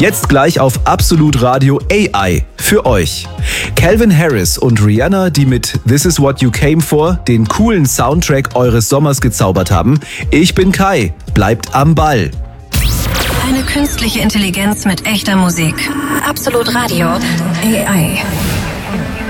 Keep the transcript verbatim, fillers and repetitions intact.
Jetzt gleich auf Absolut Radio A I für euch. Calvin Harris und Rihanna, die mit This Is What You Came For den coolen Soundtrack eures Sommers gezaubert haben. Ich bin Kai, bleibt am Ball. Eine künstliche Intelligenz mit echter Musik. Absolut Radio A I.